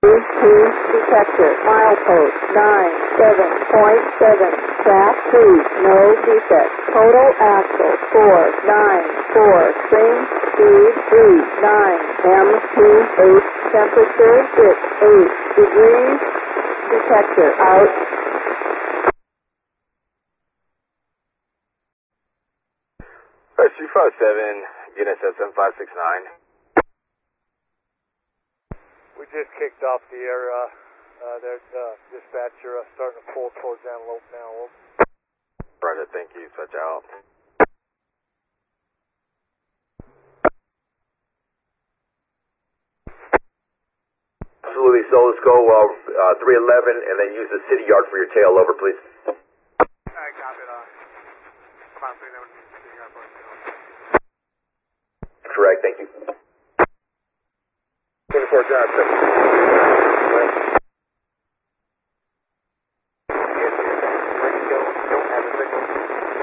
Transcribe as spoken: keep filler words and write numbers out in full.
two detector, milepost nine seven point seven, track three, no defect, total axle four nine four, train speed three nine, M two eight, temperature six eight degrees, detector out. three five seven, unit seven five six nine. We just kicked off the air, uh, uh, there's, uh, dispatcher, uh, starting to pull towards Antelope now. Roger, thank you, switch out. Absolutely, so let's go, uh, uh, three eleven, and then use the city yard for your tail, over, please. I got it, uh, come on, three eleven, city yard for your tail. Correct, thank you. twenty-four Johnson.